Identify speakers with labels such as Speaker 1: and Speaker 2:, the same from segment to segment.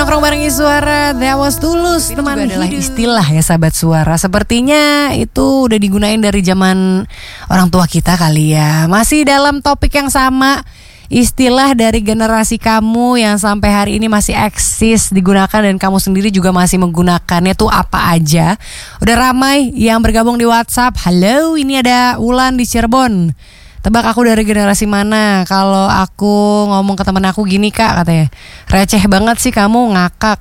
Speaker 1: nongkrong bareng Iswara. That was Tulus. Teman juga adalah istilah ya sahabat suara. Sepertinya itu udah digunain dari zaman orang tua kita kali ya. Masih dalam topik yang sama. Istilah dari generasi kamu yang sampai hari ini masih eksis digunakan dan kamu sendiri juga masih menggunakannya tuh apa aja. Udah ramai yang bergabung di WhatsApp. Halo, ini ada Wulan di Cirebon. Tebak aku dari generasi mana? Kalau aku ngomong ke teman aku gini kak, katanya receh banget sih kamu, ngakak.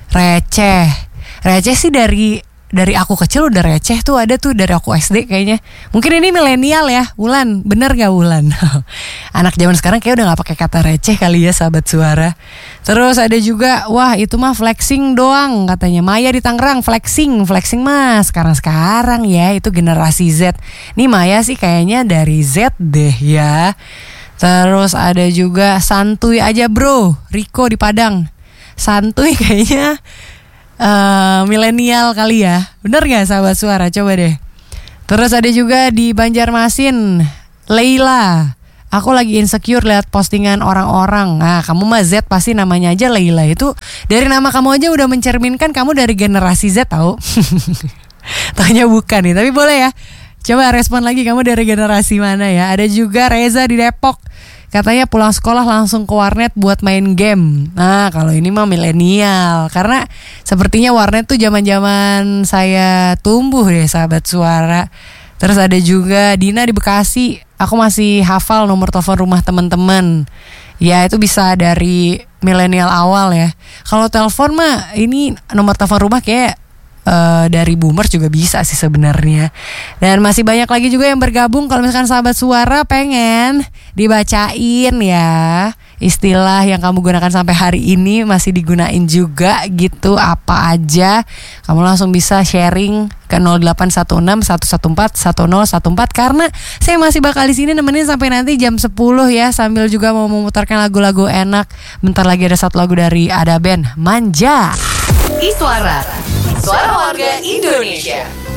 Speaker 1: Receh sih dari aku kecil udah receh tuh, ada tuh dari aku SD kayaknya. Mungkin ini milenial ya, Wulan. Bener gak Wulan? Anak zaman sekarang kayak udah gak pakai kata receh kali ya sahabat suara. Terus ada juga, wah itu mah flexing doang katanya. Maya di Tangerang, flexing mah sekarang ya, itu generasi Z. Nih Maya sih kayaknya dari Z deh ya. Terus ada juga santuy aja bro, Riko di Padang. Santuy kayaknya milenial kali ya. Bener gak sahabat suara? Coba deh. Terus ada juga di Banjarmasin, Leila. Aku lagi insecure lihat postingan orang-orang. Nah kamu mah Z pasti namanya aja Leila. Itu dari nama kamu aja udah mencerminkan kamu dari generasi Z tau. Tanya bukan nih, tapi boleh ya. Coba respon lagi kamu dari generasi mana ya. Ada juga Reza di Depok. Katanya pulang sekolah langsung ke warnet buat main game. Nah kalau ini mah milenial. Karena sepertinya warnet tuh zaman-zaman saya tumbuh deh sahabat suara. Terus ada juga Dina di Bekasi. Aku masih hafal nomor telepon rumah teman-teman. Ya itu bisa dari milenial awal ya. Kalau telepon mah ini nomor telepon rumah kayak dari boomers juga bisa sih sebenarnya. Dan masih banyak lagi juga yang bergabung. Kalau misalkan sahabat suara pengen dibacain ya istilah yang kamu gunakan sampai hari ini masih digunain juga gitu, apa aja, kamu langsung bisa sharing ke 0816 114 1014 karena saya masih bakal di sini nemenin sampai nanti jam 10 ya, sambil juga mau memutarkan lagu-lagu enak. Bentar lagi ada satu lagu dari Ada Band, Manja.
Speaker 2: Iswara, suara warga Indonesia.